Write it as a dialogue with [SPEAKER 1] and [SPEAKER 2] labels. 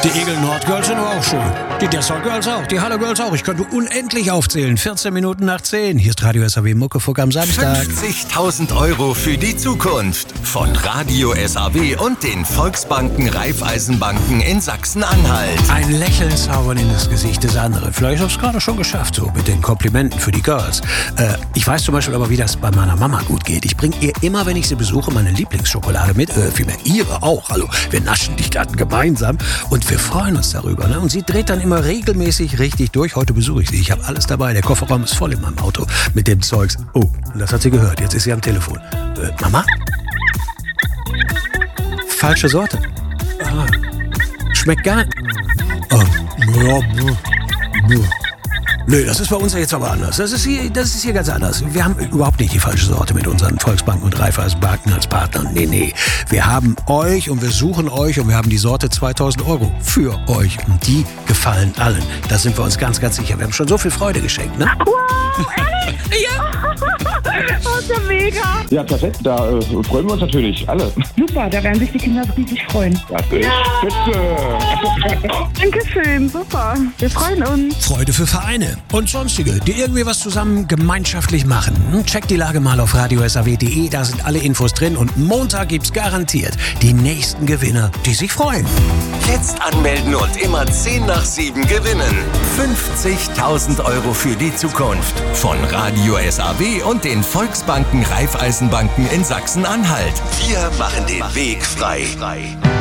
[SPEAKER 1] Die Egel Nord Girls sind aber auch schön. Die Dessau Girls auch, die Halle Girls auch. Ich könnte unendlich aufzählen. 14 Minuten nach 10. Hier ist Radio SAW Muckefuck am Samstag.
[SPEAKER 2] 50.000 Euro für die Zukunft. Von Radio SAW und den Volksbanken Raiffeisenbanken in Sachsen-Anhalt.
[SPEAKER 1] Ein Lächeln zaubern in das Gesicht des anderen. Vielleicht hast du es gerade schon geschafft, so mit den Komplimenten für die Girls. Ich weiß zum Beispiel aber, wie das bei meiner Mama gut geht. Ich bringe ihr immer, wenn ich sie besuche, meine Lieblingsschokolade mit. Vielmehr ihre auch. Hallo, wir naschen die dann gemeinsam und wir freuen uns darüber. Ne? Und sie dreht dann immer regelmäßig richtig durch. Heute besuche ich sie. Ich habe alles dabei. Der Kofferraum ist voll in meinem Auto mit dem Zeugs. Oh, das hat sie gehört. Jetzt ist sie am Telefon. Mama? Falsche Sorte. Ah, schmeckt gar nicht. Oh, ja, nee, das ist bei uns jetzt aber anders. Das ist hier ganz anders. Wir haben überhaupt nicht die falsche Sorte mit unseren Volksbanken und Raiffeisenbanken als Partner. Nee. Wir haben euch und wir suchen euch und wir haben die Sorte 2.000 Euro für euch. Und die gefallen allen. Da sind wir uns ganz, ganz sicher. Wir haben schon so viel Freude geschenkt, ne?
[SPEAKER 3] Wow, ehrlich? Ja. Oh, ist ja mega.
[SPEAKER 4] Ja, perfekt. Da freuen wir uns natürlich alle.
[SPEAKER 3] Super, da werden sich die Kinder riesig freuen.
[SPEAKER 4] Das ist spitze.
[SPEAKER 3] Dankeschön, super. Wir freuen uns.
[SPEAKER 1] Freude für Vereine und sonstige, die irgendwie was zusammen gemeinschaftlich machen. Checkt die Lage mal auf radiosaw.de, da sind alle Infos drin und Montag gibt's garantiert die nächsten Gewinner, die sich freuen.
[SPEAKER 2] Jetzt anmelden und immer 10 nach 7 gewinnen. 50.000 Euro für die Zukunft. Von Radio SAW und den Volksbanken Raiffeisenbanken in Sachsen-Anhalt. Wir machen den Weg frei.